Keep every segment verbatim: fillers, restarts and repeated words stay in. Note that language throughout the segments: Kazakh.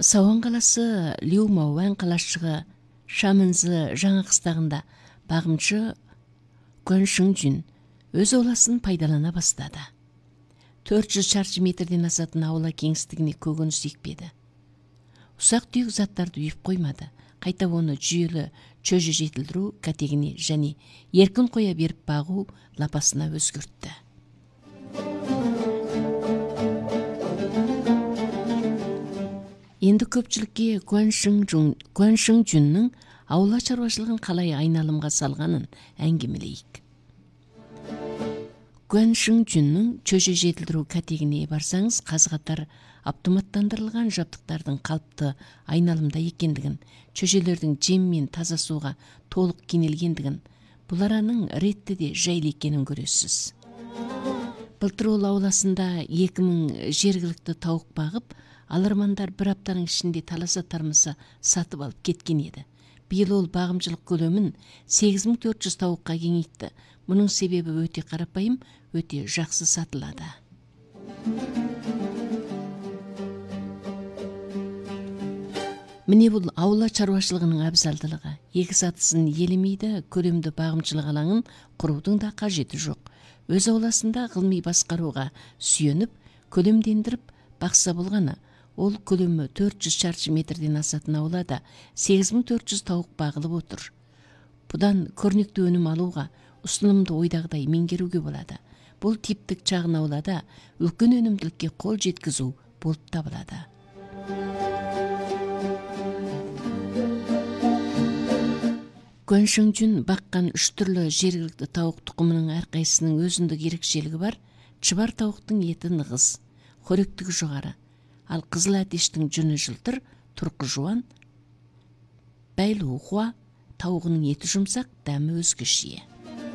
Сауан қаласы Liumauan қалашығы Шамынзы жаңа қыстағында бағымшы Гуан Шыңжүн өз ауласын пайдалана бастады. төрт жүз шаршы метрден асатын аула кеңістігіне көкөніс екпеді. Ұсақ түйек заттарды үйіп қоймады. Қайта оны жүйелі чөже жетілдіру кәтегіне және еркін қоя беріп бағу лапасына өзгертті. Енді көпшілікке Гуан Шыңжүннің аула шаруашылығын қалай айналымға салғанын әңгімелейік. Гуан Шыңжүннің чөже жетілдіру кәтегіне барсаңыз, қаз-қатар автоматтандырылған жабдықтардың қалыпты айналымда екендігін, чөжелердің жеммен таза суға толық кенелгендігін, бұл араның ретті де жайлы екенін көресіз. Былтыр ол ауласында екі мың жергілікті тауық бағып, алармандар бір аптаның ішінде таласа тармыса сатып алып кеткен еді. Биыл ол бағымшылық көлемін сегіз мың төрт жүз тауыққа кеңейтті. Мұның себебі өте қарапайым, өте жақсы сатылады. Міне бұл аула шаруашылығының абзалдылығы. Екі сатысын елемейді, көлемді бағымшылық алаңын құрудың да қажеті жоқ. Өз ауласында ғылыми басқаруға сүйеніп, көлемдендіріп бақса болғаны. Ол көлемі төрт жүз шаршы метрден асатын аулада сегіз мың төрт жүз тауық бағылып отыр. Бұдан көрнекті өнім алуға, ұсынымды ойдағыдай меңгеруге болады. Бұл типтік шағын аулада үлкен өнімділікке қол жеткізу болып табылады. Гуан Шыңжүн баққан үш түрлі жергілікті тауық тұқымының әрқайсының өзіндік ерекшелігі бар. Чыбар тауықтың еті нығыз, қоректігі жоғары. Ал қызыл әтештің жүні жылтыр, тұрқы жуан. Бәйлуға тауығының еті жұмсақ, дәмі өзгеше.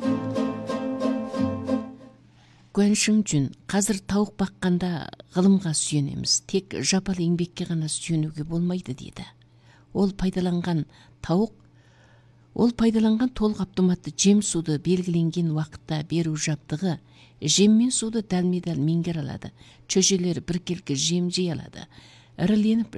Гуан Шыңжүн, қазір тауық баққанда ғылымға сүйенеміз, тек жапалы еңбекке ғана сүйенуге болмайды деді. Ол пайдаланған тауық Ол пайдаланған толық автоматты жем суды белгіленген уақытта беру жабдығы, жеммен суды дәлме-дәл меңгере алады. Чөжелер біркелкі жем жей алады. Іріленіп